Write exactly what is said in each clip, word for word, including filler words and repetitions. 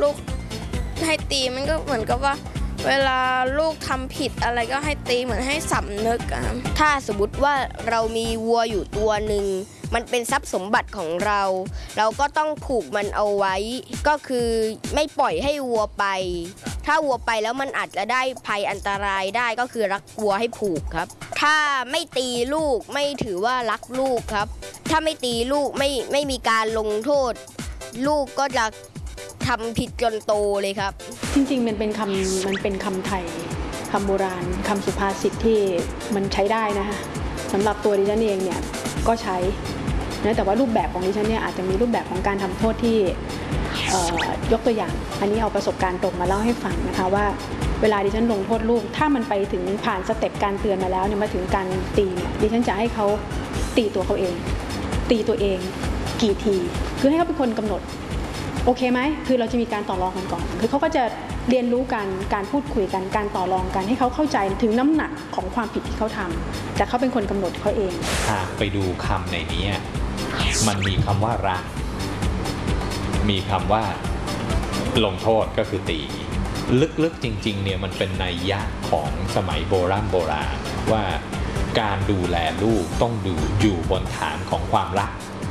ลูกให้ตีมันก็เหมือนกับว่าเวลาลูกทำผิดอะไรก็ให้ตีเหมือนให้สำนึกอะถ้าสมมติว่าเรามีวัวอยู่ตัวหนึ่งมันเป็นทรัพย์สมบัติของเราเราก็ต้องผูกมันเอาไว้ก็คือไม่ปล่อยให้วัวไปถ้าวัวไปแล้วมันอาจจะได้ภัยอันตรายได้ก็คือรักวัวให้ผูกครับถ้าไม่ตีลูกไม่ถือว่ารักลูกครับถ้าไม่ตีลูกไม่ไม่มีการลงโทษลูกก็จะทำผิดจนโตเลยครับจริงๆมันเป็นคำมันเป็นคำไทยคำโบราณคำสุภาษิตที่มันใช้ได้นะคะสำหรับตัวดิฉันเองเนี่ยก็ใช้นะแต่ว่ารูปแบบของดิฉันเนี่ยอาจจะมีรูปแบบของการทำโทษที่ยกตัวอย่างอันนี้เอาประสบการณ์ตรงมาเล่าให้ฟังนะคะว่าเวลาดิฉันลงโทษลูกถ้ามันไปถึงผ่านสเต็ปการเตือนมาแล้วเนี่ยมาถึงการตีเนี่ยดิฉันจะให้เขาตีตัวเขาเองตีตัวเองกี่ทีคือให้เขาเป็นคนกำหนดโอเคไหมคือเราจะมีการต่อรองกันก่อนคือเขาก็จะเรียนรู้กันการพูดคุยกันการต่อรองกันให้เขาเข้าใจถึงน้ำหนักของความผิดที่เขาทำแต่เขาเป็นคนกำหนดเขาเองหากไปดูคำในนี้มันมีคำว่ารักมีคำว่าลงโทษก็คือตีลึกๆจริงๆเนี่ยมันเป็นนัยยะของสมัยโบราณโบราณว่าการดูแลลูกต้องดูอยู่บนฐานของความรัก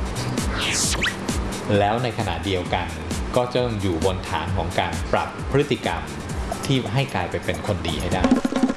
แล้วในขณะเดียวกันก็จะต้องอยู่บนฐานของการปรับพฤติกรรมที่ให้กลายไปเป็นคนดีให้ได้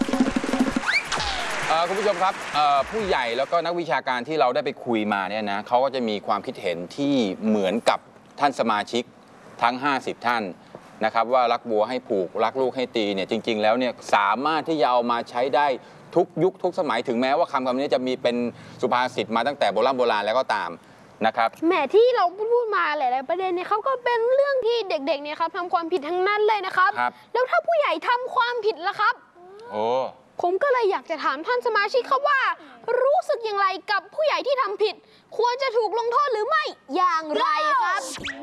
คุณผู้ชมครับผู้ใหญ่แล้วก็นักวิชาการที่เราได้ไปคุยมาเนี่ยนะเขาก็จะมีความคิดเห็นที่เหมือนกับท่านสมาชิกทั้งห้าสิบท่านนะครับว่ารักบัวให้ผูกรักลูกให้ตีเนี่ยจริงๆแล้วเนี่ยสามารถที่จะเอามาใช้ได้ทุกยุคทุกสมัยถึงแม้ว่าคำคำนี้จะมีเป็นสุภาษิตมาตั้งแต่โบราณโบราณแล้วก็ตามนะครับแหมที่เราพูดมาหลายๆประเด็นเนี่ยเขาก็เป็นเรื่องที่เด็กๆเนี่ยครับทำความผิดทั้งนั้นเลยนะครับแล้วถ้าผู้ใหญ่ทำความผิดล่ะครับโอ้ผมก็เลยอยากจะถามท่านสมาชิกครับว่ารู้สึกอย่างไรกับผู้ใหญ่ที่ทำผิดควรจะถูกลงโทษหรือไม่อย่างไรครับ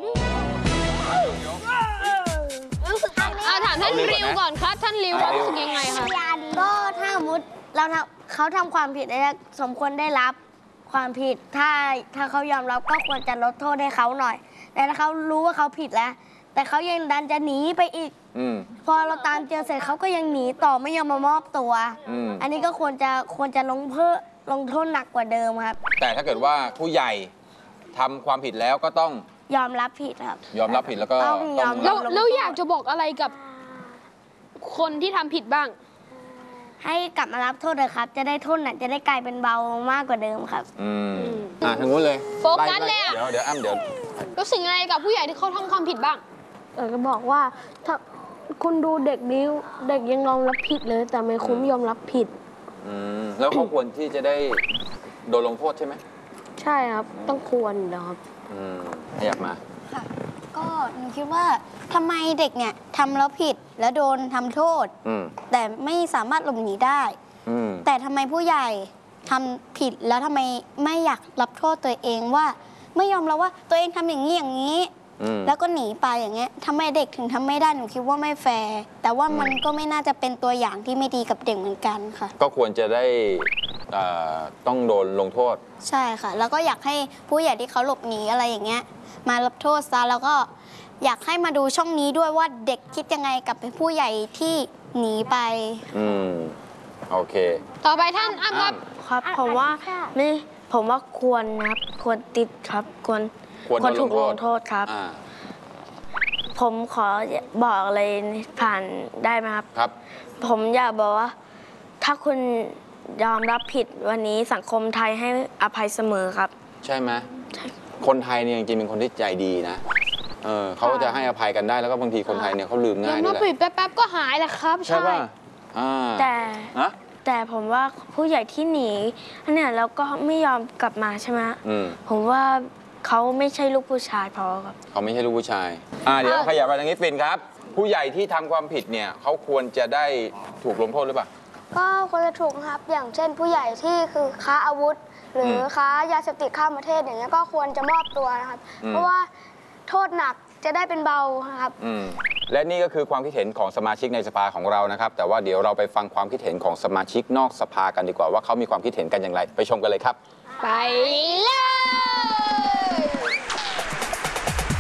รู้สึกยังไงถามท่านริวก่อนครับท่านริวรู้สึกยังไงครับก็ถ้าสมมติเราเขาทำความผิดแล้วสมควรได้รับความผิดถ้าถ้าเขายอมรับก็ควรจะลดโทษให้เขาหน่อยแต่ถ้าเขารู้ว่าเขาผิดแล้วแต่เขายังดันจะหนีไปอีกพอเราตามเจอเสร็จเขาก็ยังหนีต่อไม่ยอมมามอบตัว อ, อันนี้ก็ควรจะควรจะลงเพิ่มลงโทษหนักกว่าเดิมครับแต่ถ้าเกิดว่าผู้ใหญ่ทำความผิดแล้วก็ต้องยอมรับผิดครับยอมรับผิดแล้วก็ต้องยอมแล้วแล้วอยากจะบอกอะไรกับคนที่ทำผิดบ้างให้กลับมารับโทษเลยครับจะได้โทษหนักจะได้กลายเป็นเบามากกว่าเดิมครับอืมอ่าทางนู้นเลยโฟกัสเลยเดี๋ยวเดี๋ยวอ้ำเดี๋ยวรู้สึกอะไรกับผู้ใหญ่ที่เขาทำความผิดบ้างเออก็บอกว่าถ้าคุณดูเด็กนี้เด็กยังยอมรับผิดเลยแต่ไม่คุ้มยอมรับผิดอืมแล้วเขาควรที่จะได้โดนลงโทษใช่ไหมใช่ครับต้องควรนะครับอืมขยับมาค่ะก็หนูคิดว่าทำไมเด็กเนี่ยทำแล้วผิดแล้วโดนทำโทษแต่ไม่สามารถหลบหนีได้แต่ทำไมผู้ใหญ่ทำผิดแล้วทำไมไม่อยากรับโทษตัวเองว่าไม่ยอมรับว่าตัวเองทำอย่างนี้อย่างนี้แล้วก็หนีไปอย่างเงี้ยทำไมเด็กถึงทำไม่ได้หนูคิดว่าไม่แฟร์แต่ว่ามันก็ไม่น่าจะเป็นตัวอย่างที่ไม่ดีกับเด็กเหมือนกันค่ะก็ควรจะได้ต้องโดนลงโทษใช่ค่ะแล้วก็อยากให้ผู้ใหญ่ที่เขาหลบหนีอะไรอย่างเงี้ยมารับโทษซะแล้วก็อยากให้มาดูช่องนี้ด้วยว่าเด็กคิดยังไงกับผู้ใหญ่ที่หนีไปอืมโอเคต่อไปท่านอ้ำครับครับผมว่านี่ผมว่าควรนะครับควรติดครับควรควรถูกลงโทษครับผมขอบอกอะไรผ่านได้ไหมครับครับผมอยากบอกว่าถ้าคุณยอมรับผิดวันนี้สังคมไทยให้อภัยเสมอครับใช่ไหมคนไทยเนี่ยจริงๆเป็นคนที่ใจดีนะเออเขาจะให้อภัยกันได้แล้วก็บางทีคนไทยเนี่ยเขาลืมง่ายด้วยแหละแป๊บๆก็หายแหละครับใช่ป่ะแต่แต่ผมว่าผู้ใหญ่ที่หนีเนี่ยแล้วก็ไม่ยอมกลับมาใช่ไหมผมว่าเขาไม่ใช่ลูกผู้ชายพอครับเขาไม่ใช่ลูกผู้ชายอ่าเดี๋ยวขยับไปทางนี้ฟินครับผู้ใหญ่ที่ทำความผิดเนี่ยเขาควรจะได้ถูกลงโทษหรือเปล่าก็ควรจะถูกครับอย่างเช่นผู้ใหญ่ที่คือค้าอาวุธหรือค้ายาเสพติดข้ามประเทศอย่างเงี้ยก็ควรจะมอบตัวนะครับเพราะว่าโทษหนักจะได้เป็นเบาครับและนี่ก็คือความคิดเห็นของสมาชิกในสภาของเรานะครับแต่ว่าเดี๋ยวเราไปฟังความคิดเห็นของสมาชิกนอกสภากันดีกว่าว่าเขามีความคิดเห็นกันอย่างไรไปชมกันเลยครับไปเลย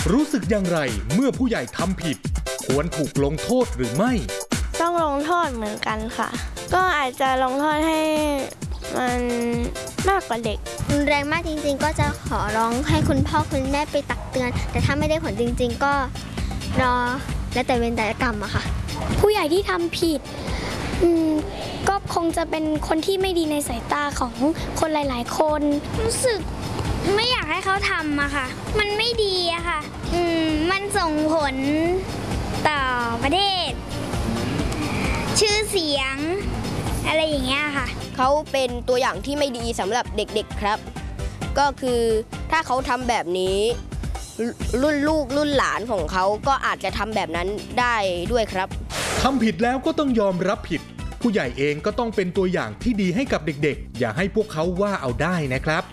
รู้สึกอย่างไรเมื่อผู้ใหญ่ทำผิดควรถูกลงโทษหรือไม่ต้องลงโทษเหมือนกันค่ะก็อาจจะลงโทษให้มันมากกว่าเด็กรุนแรงมากจริงๆก็จะขอร้องให้คุณพ่อคุณแม่ไปตักเตือนแต่ถ้าไม่ได้ผลจริงๆก็รอและแต่เวรแต่กรรมอะค่ะผู้ใหญ่ที่ทำผิดก็คงจะเป็นคนที่ไม่ดีในสายตาของคนหลายๆคนรู้สึกไม่อยากให้เขาทำอะค่ะมันไม่ดีอะค่ะอืมมันส่งผลต่อประเทศชื่อเสียงอะไรอย่างเงี้ยค่ะเขาเป็นตัวอย่างที่ไม่ดีสำหรับเด็กๆครับก็คือถ้าเขาทำแบบนี้รุ่นลูกรุ่นหลานของเขาก็อาจจะทำแบบนั้นได้ด้วยครับทำผิดแล้วก็ต้องยอมรับผิดผู้ใหญ่เองก็ต้องเป็นตัวอย่างที่ดีให้กับเด็กๆอย่าให้พวกเขาว่าเอาได้นะครับ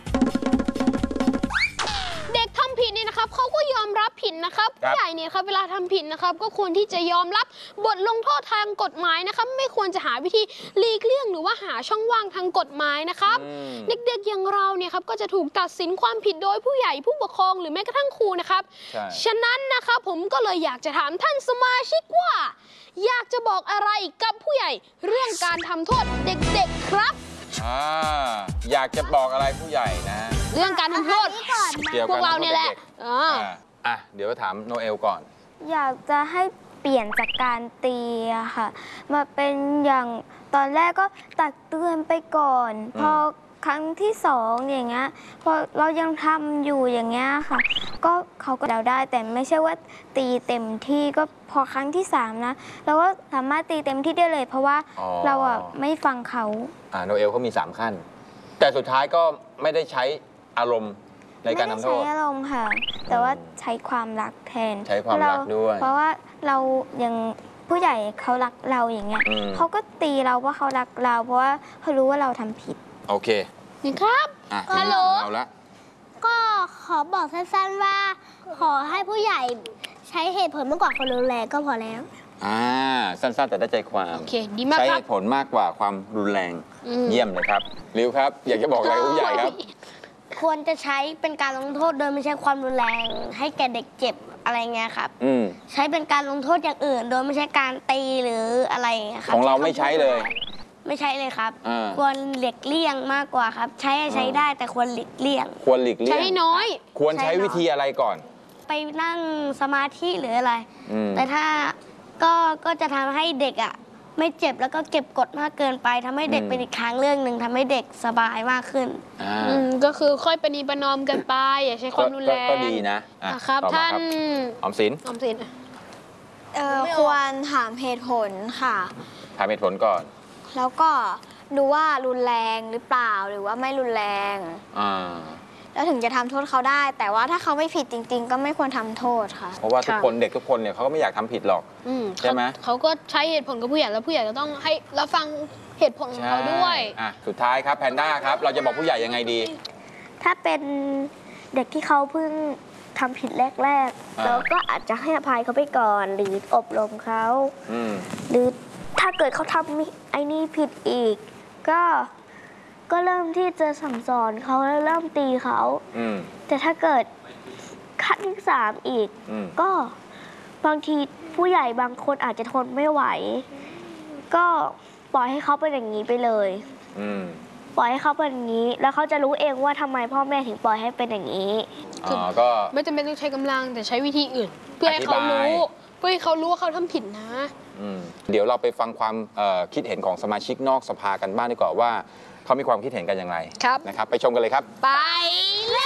เด็กทำผิดเนี่ยนะครับเขาก็ยอมรับผิดนะครับผู้ใหญ่เนี่ยครับเวลาทำผิดนะครับก็ควรที่จะยอมรับบทลงโทษทางกฎหมายนะครับไม่ควรจะหาวิธีหลีกเลี่ยงหรือว่าหาช่องว่างทางกฎหมายนะครับเด็กๆอย่างเราเนี่ยครับก็จะถูกตัดสินความผิดโดยผู้ใหญ่ผู้ปกครองหรือแม้กระทั่งครูนะครับฉะนั้นนะครับผมก็เลยอยากจะถามท่านสมาชิกว่าอยากจะบอกอะไรกับผู้ใหญ่เรื่องการทำโทษเด็กๆครับอ่าอยากจะบอกอะไรผู้ใหญ่นะเรื่องการทำโทษเกี่ยวกับพวกเราเนี่ยแหละอ่าอ่ะเดี๋ยวถามโนเอลก่อนอยากจะให้เปลี่ยนจากการตีอะค่ะมาเป็นอย่างตอนแรกก็ตักเตือนไปก่อนพอครั้งที่สองอย่างเงี้ยพอเรายังทำอยู่อย่างเงี้ยค่ะก็เขาก็เดาได้แต่ไม่ใช่ว่าตีเต็มที่ก็พอครั้งที่สามนะเราก็สามารถตีเต็มที่ได้เลยเพราะว่าเราอะไม่ฟังเขาอ่าโนเอลเขามีสามขั้นแต่สุดท้ายก็ไม่ได้ใช้อารมณ์ในการทำโทษไม่ได้ใช้อารมณ์ค่ะแต่ว่าใช้ความรักแทนใช้ความรักด้วยเพราะว่าเรายังผู้ใหญ่เขารักเราอย่างเงี้ยเขาก็ตีเราเพราะเขารักเราเพราะว่าเขารู้ว่าเราทำผิดโอเคนี่ครับฮัลโหลเอาละก็ขอบอกสั้นๆว่าขอให้ผู้ใหญ่ใช้เหตุผลมากกว่าความรุนแรงก็พอแล้วอ่าสั้นๆแต่ได้ใจความโอเคดีมากครับใช้เหตุผลมากกว่าความรุนแรงเยี่ยมเลยครับริวครับอยากจะบอกอะไรผู้ใหญ่ครับควรจะใช้เป็นการลงโทษโดยไม่ใช่ความรุนแรงให้แก่เด็กเจ็บอะไรเงี้ยครับใช้เป็นการลงโทษอย่างอื่นโดยไม่ใช่การตีหรืออะไรครับของเราไม่ใช้เลยไม่ใช่เลยครับควรหลีกเลี่ยงมากกว่าครับใช้ใช้ได้แต่ควรหลีกเลี่ยงควรหลีกเลี่ยงใช้น้อยควรใช้วิธีอะไรก่อนไปนั่งสมาธิหรืออะไรแต่ถ้าก็ก็จะทำให้เด็กอ่ะไม่เจ็บแล้วก็เก็บกดมากเกินไปทำให้เด็กเป็นอีกครั้งเรื่องหนึ่งทำให้เด็กสบายมากขึ้นก็คือค่อยประนีประนอมกันไปอย่าใช้ความรุนแรงก็ดีนะครับท่านออมสินออมสินควรถามเหตุผลค่ะถามเหตุผลก่อนแล้วก็ดูว่ารุนแรงหรือเปล่าหรือว่าไม่รุนแรงแล้วถึงจะทำโทษเขาได้แต่ว่าถ้าเขาไม่ผิดจริงๆก็ไม่ควรทำโทษค่ะเพราะว่าทุกคนเด็กทุกคนเนี่ยเขาก็ไม่อยากทำผิดหรอกใช่ไหมเขาก็ใช้เหตุผลกับผู้ใหญ่แล้วผู้ใหญ่ก็ต้องให้เราฟังเหตุผลของเขาด้วยอ่ะสุดท้ายครับแพนด้าครับเราจะบอกผู้ใหญ่ยังไงดีถ้าเป็นเด็กที่เขาเพิ่งทำผิดแรกๆเราก็อาจจะให้อภัยเขาไปก่อนหรืออบรมเขาหรือถ้าเกิดเขาทำไอ้นี่ผิดอีกก็ก็เริ่มที่จะสั่งสอนเขาแล้วเริ่มตีเขาแต่ถ้าเกิดขั้นที่สามอีกก็บางทีผู้ใหญ่บางคนอาจจะทนไม่ไหวก็ปล่อยให้เขาเป็นอย่างนี้ไปเลยปล่อยให้เขาเป็นอย่างนี้แล้วเขาจะรู้เองว่าทำไมพ่อแม่ถึงปล่อยให้เป็นอย่างนี้อ๋อก็ไม่จำเป็นต้องใช้กำลังแต่ใช้วิธีอื่นเพื่อให้เขารู้เพื่อให้เขารู้ว่าเขาทำผิดนะเดี๋ยวเราไปฟังความคิดเห็นของสมาชิกนอกสภากันบ้างดีกว่าว่าเขามีความคิดเห็นกันอย่างไรนะครับไปชมกันเลยครับไปเลย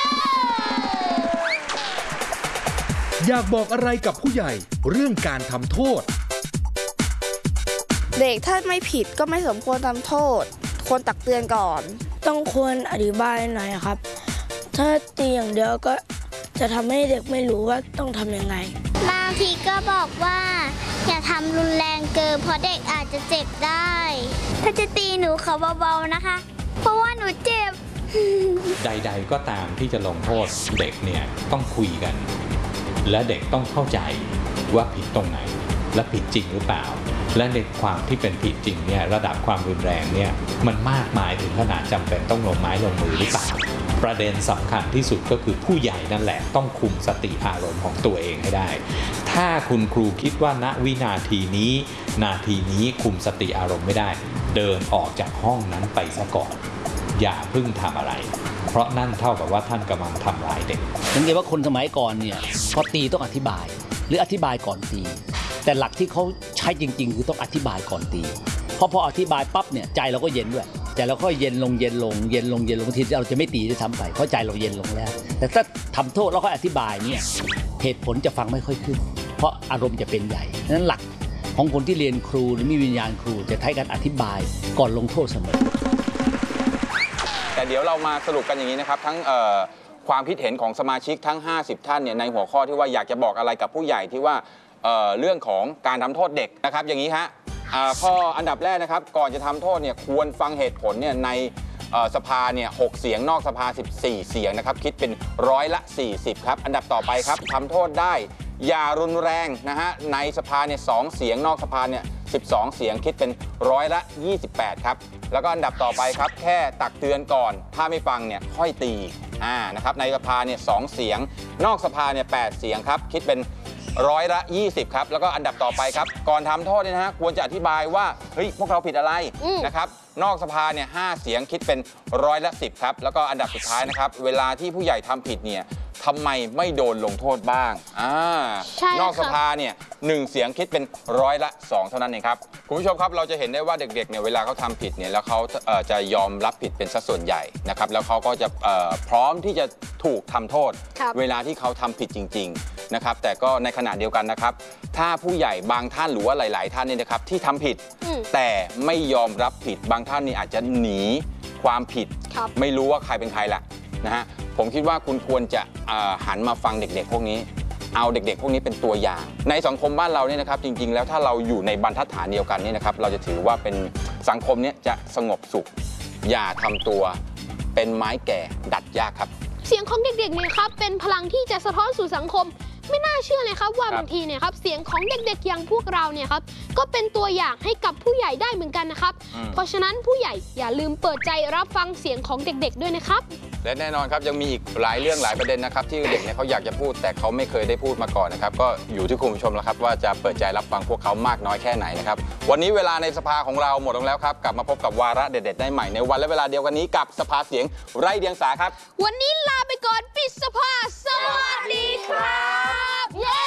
อยากบอกอะไรกับผู้ใหญ่เรื่องการทำโทษเด็กถ้าไม่ผิดก็ไม่สมควรทำโทษควรตักเตือนก่อนต้องควรอธิบายหน่อยครับถ้าตีอย่างเดียวก็จะทำให้เด็กไม่รู้ว่าต้องทำยังไงบางทีก็บอกว่าอย่าทำรุนแรงเกินเพราะเด็กอาจจะเจ็บได้ถ้าจะตีหนูขอเบาๆนะคะเพราะว่าหนูเจ็บใดๆก็ตามที่จะลงโทษเด็กเนี่ยต้องคุยกันและเด็กต้องเข้าใจว่าผิดตรงไหนและผิดจริงหรือเปล่าและในความที่เป็นผิดจริงเนี่ยระดับความรุนแรงเนี่ยมันมากมายถึงขนาดจำเป็นต้องลงไม้ลงมือหรือเปล่าประเด็นสำคัญที่สุดก็คือผู้ใหญ่นั่นแหละต้องคุมสติอารมณ์ของตัวเองให้ได้ถ้าคุณครูคิดว่าณวินาทีนี้นาทีนี้คุมสติอารมณ์ไม่ได้เดินออกจากห้องนั้นไปซะก่อนอย่าเพิ่งทำอะไรเพราะนั่นเท่ากับว่าท่านกำลังทำร้ายเด็กสังเกตว่าคนสมัยก่อนเนี่ยพอตีต้องอธิบายหรืออธิบายก่อนตีแต่หลักที่เขาใช้จริงๆคือต้องอธิบายก่อนตีเพราะพออธิบายปั๊บเนี่ยใจเราก็เย็นด้วยใจเราก็เย็นลงเย็นลงเย็นลงเย็นลงทีเราจะไม่ตีจะทำไปเพราะใจเราเย็นลงแล้วแต่ถ้าทำโทษแล้วก็อธิบายเนี่ยเหตุผลจะฟังไม่ค่อยขึ้นเพราะอารมณ์จะเป็นใหญ่นั้นหลักของคนที่เรียนครูหรือมีวิญญาณครูจะใช้การอธิบายก่อนลงโทษเสมอแต่เดี๋ยวเรามาสรุปกันอย่างนี้นะครับทั้งความคิดเห็นของสมาชิกทั้งห้าสิบท่านเนี่ยในหัวข้อที่ว่าอยากจะบอกอะไรกับผู้ใหญ่ที่ว่าเ, เรื่องของการทำโทษเด็กนะครับอย่างนี้ฮะข้ออันดับแรกนะครับก่อนจะทำโทษเนี่ยควรฟังเหตุผลเนี่ยในสภาเนี่ยหกเสียงนอกสภาสิบสี่เสียงนะครับคิดเป็นร้อยละสี่สิบครับอันดับต่อไปครับทำโทษได้อย่ารุนแรงนะฮะในสภาเนี่ยสองเสียงนอกสภาเนี่ยสิบสองเสียงคิดเป็นร้อยละยี่สิบแปดครับแล้วก็อันดับต่อไปครับแค่ตักเตือนก่อนถ้าไม่ฟังเนี่ยค่อยตีอ่านะครับในสภาเนี่ยสองเสียงนอกสภาเนี่ยแปดเสียงครับคิดเป็นร้อยละยี่สิบครับแล้วก็อันดับต่อไปครับก่อนทำโทษเนี่ยนะฮะควรจะอธิบายว่าเฮ้ยพวกเราผิดอะไรนะครับนอกสภาเนี่ยห้าเสียงคิดเป็นร้อยละสิบครับแล้วก็อันดับสุดท้ายนะครับเวลาที่ผู้ใหญ่ทำผิดเนี่ยทำไมไม่โดนลงโทษบ้างอ่านอกสภาเนี่ยหนึ่งเสียงคิดเป็นร้อยละสองเท่านั้นเองครับคุณผู้ชมครับเราจะเห็นได้ว่าเด็กๆเนี่ยเวลาเขาทำผิดเนี่ยแล้วเขาจะยอมรับผิดเป็นสัดส่วนใหญ่นะครับแล้วเขาก็จะพร้อมที่จะถูกทำโทษเวลาที่เขาทำผิดจริงๆนะครับแต่ก็ในขณะเดียวกันนะครับถ้าผู้ใหญ่บางท่านหรือว่าหลายๆท่านเนี่ยนะครับที่ทำผิดแต่ไม่ยอมรับผิดบางท่านนี่อาจจะหนีความผิดไม่รู้ว่าใครเป็นใครละนะฮะผมคิดว่าคุณควรจะหันมาฟังเด็กๆพวกนี้เอาเด็กๆพวกนี้เป็นตัวอย่างในสังคมบ้านเราเนี่ยนะครับจริงๆแล้วถ้าเราอยู่ในบรรทัดฐานเดียวกันนี่นะครับเราจะถือว่าเป็นสังคมนี้จะสงบสุขอย่าทำตัวเป็นไม้แก่ดัดยากครับเสียงของเด็กๆเนี่ยครับเป็นพลังที่จะสะท้อนสู่สังคมไม่น่าเชื่อเลยครับว่าบางทีเนี่ยครับเสียงของเด็กๆอย่างพวกเราเนี่ยครับก็เป็นตัวอย่างให้กับผู้ใหญ่ได้เหมือนกันนะครับเพราะฉะนั้นผู้ใหญ่อย่าลืมเปิดใจรับฟังเสียงของเด็กๆด้วยนะครับและแน่นอนครับยังมีอีกหลายเรื่องหลายประเด็นนะครับที่เด็กเนี่ยเขาอยากจะพูดแต่เขาไม่เคยได้พูดมาก่อนนะครับก็อยู่ที่คุณผู้ชมแล้วครับว่าจะเปิดใจรับฟังพวกเขามากน้อยแค่ไหนนะครับวันนี้เวลาในสภาของเราหมดลงแล้วครับกลับมาพบกับวาระเด็ดๆได้ใหม่ในวันและเวลาเดียวกันนี้กับสภาเสียงไร้เดียงสาครับวันนี้ลาไปก่อนปิดสภาสวัสดีครับ